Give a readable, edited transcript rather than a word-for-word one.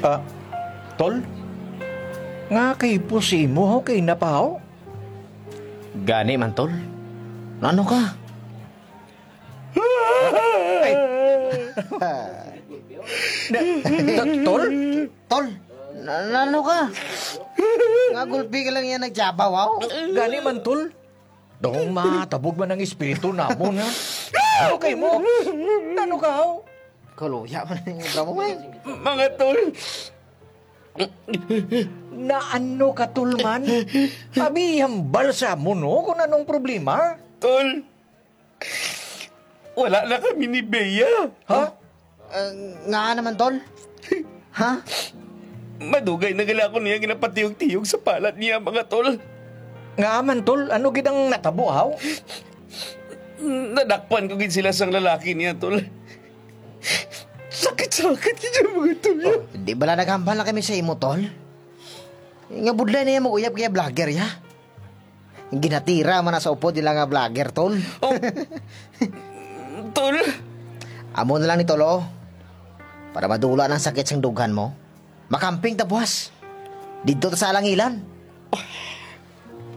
Ah, tol? Nga kay pusi mo ho kay napahaw? Gani man, tol. Ano ka? Tol? Tol, ano ka? Nagulpi ka lang yan nagjabaw, wow. Gani man, tol? Dong matabog man ang espiritu namon, ha? Ano kay mo? Ano ka, ho? Kuluya man yung bravo, man. Mga tol, Na ano ka, tol, man? Abihambal sa mo, no? Kung anong problema? tol. Wala na kami ni Bea. Ha? Nga naman, tol. Ha? Madugay na gala ko niya ginapatiyog-tiyog sa palat niya, mga tol. Nga man, tol? Ano gidang natabo, haw? Nadakpan ko gid sila sang lalaki niya, tol. Sakit-sakit niya, mga tol. Di ba nagambal na kami sa imo, tol? Nga budlay na yan mo uyab kaya vlogger, ya? Ginatira man na sa upod nila nga vlogger, tol. Oh. Tol, Amo na lang ni Tolo. Para madula ng sakit sang dughan mo. Makamping ta buwas. Dito ta sa Alangilan.